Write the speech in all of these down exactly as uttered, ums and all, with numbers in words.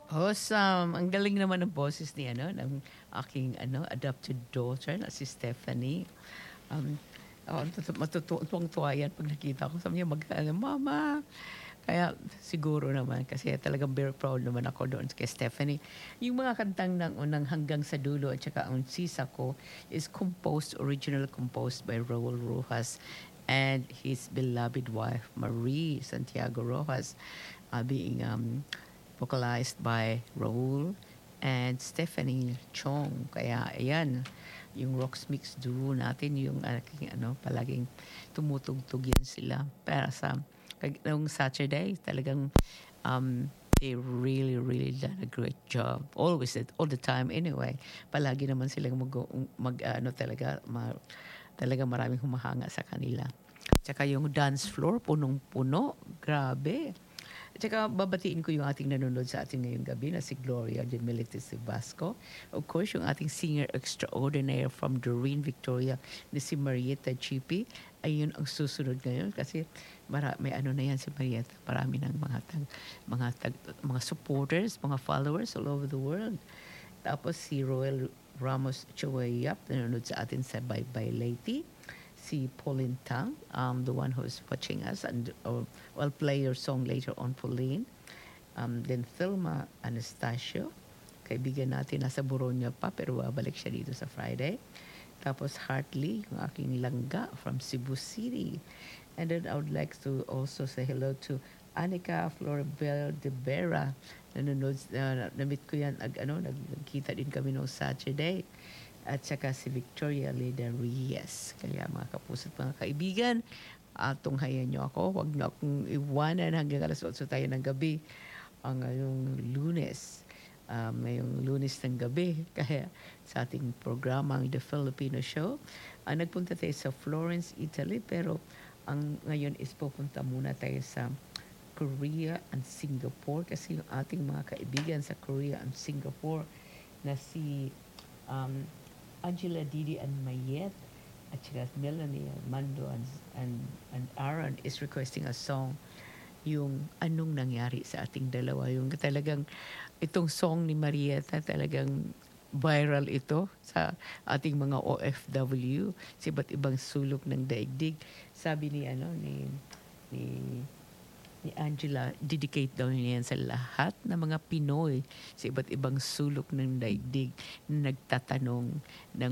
Awesome. Ang galing naman ng boses ni ano ng aking ano adopted daughter na si Stephanie. Um oh, matutuwang-tuwa yan pag nakita ko. Sabi niya mag ano, Mama. Kaya siguro naman kasi talagang very proud naman ako doon kay Stephanie. Yung mga kantang ng unang hanggang sa dulo at saka ang sisa ko is composed, original composed by Raul Rojas and his beloved wife Marie Santiago Rojas, uh, being um, vocalized by Raul and Stephanie Chong. Kaya ayan, yung Rocks Mix duo natin, yung aking ano, palaging tumutugtog yan sila. Para sa, nung Saturday, talagang um, they really, really done a great job. Always, all the time anyway. Palagi naman silang mag, mag ano talaga, ma, talaga maraming humahanga sa kanila. Tsaka yung dance floor, punong-puno. Grabe. At saka babatiin ko yung ating nanonood sa ating ngayong gabi na si Gloria de Militis Vasco. Of course, yung ating singer extraordinaire from Doreen, Victoria na si Marietta Chipi. Ayun ang susunod ngayon kasi mara, may ano na yan si Marietta. Marami ng mga, tag, mga, tag, mga supporters, mga followers all over the world. Tapos si Roel Ramos Chawayap nanonood sa atin sa Bye Bye Lady. Si Pauline Tang, um, the one who is watching us, and uh, I'll play your song later on, Pauline. Um, then Thelma Anastasio, kaibigan natin, nasa Boronia pa, pero babalik siya dito sa Friday. Tapos Hartley, yung aking langga from Cebu City. And then I would like to also say hello to Anika Floribel de Vera. Nanonood, uh, namit ko yan, ag, ano, nagkita din kami noong Saturday. At saka si Victoria Leda Reyes. Kaya mga kapusat, mga kaibigan, uh, tunghayan nyo ako. Huwag nyo akong iwanan hanggang alas otso tayo ng gabi. Ang ngayong Lunes. Um, ngayong Lunes ng gabi. Kaya sa ating programang The Filipino Show, uh, nagpunta tayo sa Florence, Italy. Pero ang ngayon is pupunta muna tayo sa Korea and Singapore. Kasi yung ating mga kaibigan sa Korea and Singapore na si um, Angela, Didi, and Mayet, at saka Melanie, Mando, and, and, and Aaron is requesting a song, yung anong nangyari sa ating dalawa. Yung talagang, itong song ni Marietta, talagang viral ito sa ating mga O F W, sa iba't ibang sulok ng daigdig. Sabi ni, ano, ni, ni, ni Angela, dedicate daw niya yan sa lahat ng mga Pinoy sa iba't ibang sulok ng daigdig na nagtatanong ng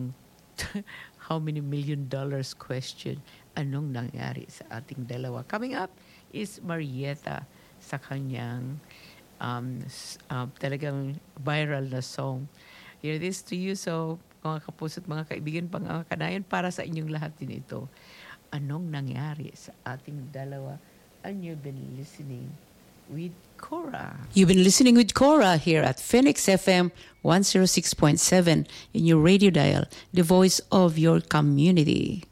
how many million dollars question, anong nangyari sa ating dalawa. Coming up is Marietta sa kanyang um, uh, talagang viral na song. Here it is to you. So, mga kapuso at mga kaibigan, pangkanayan para sa inyong lahat din ito. Anong nangyari sa ating dalawa? And you've been listening with Cora. You've been listening with Cora here at Phoenix F M one oh six point seven in your radio dial, the voice of your community.